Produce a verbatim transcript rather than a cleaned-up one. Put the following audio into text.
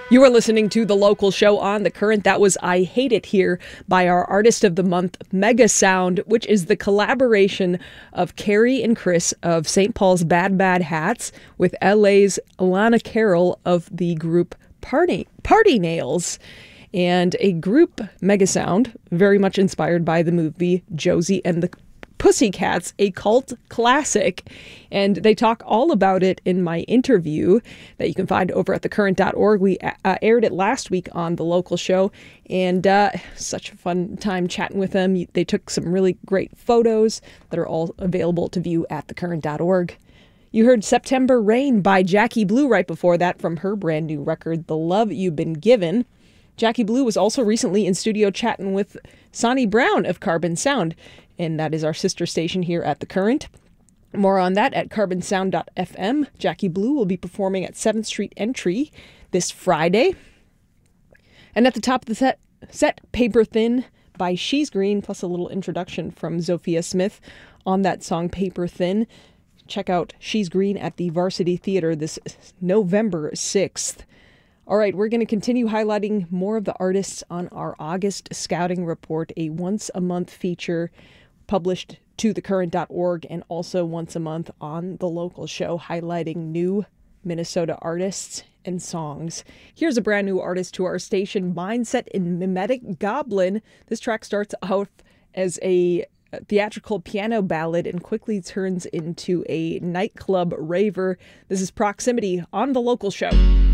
You are listening to The Local Show on The Current. That was I Hate It Here by our Artist of the Month, Mega Sound, which is the collaboration of Carrie and Chris of Saint Paul's Bad Bad Hats with L A's Alana Carroll of the group Party, Party Nails. And a group, Mega Sound, very much inspired by the movie Josie and the Pussycats, a cult classic. And they talk all about it in my interview that you can find over at the current dot org. We uh, aired it last week on The Local Show, and uh, such a fun time chatting with them. They took some really great photos that are all available to view at the current dot org. You heard September Rain by Jackie Blue right before that from her brand new record, The Love You've Been Given. Jackie Blue was also recently in studio chatting with Sonny Brown of Carbon Sound, and that is our sister station here at The Current. More on that at carbon sound dot f m. Jackie Blue will be performing at seventh Street Entry this Friday. And at the top of the set, set Paper Thin by She's Green, plus a little introduction from Zofia Smith on that song Paper Thin. Check out She's Green at the Varsity Theater this November sixth. All right, we're going to continue highlighting more of the artists on our August Scouting Report, a once-a-month feature published to the current dot org and also once a month on The Local Show, highlighting new Minnesota artists and songs. Here's a brand new artist to our station, Mindset in Mimetic Goblin. This track starts out as a theatrical piano ballad and quickly turns into a nightclub raver. This is Proximity on The Local Show.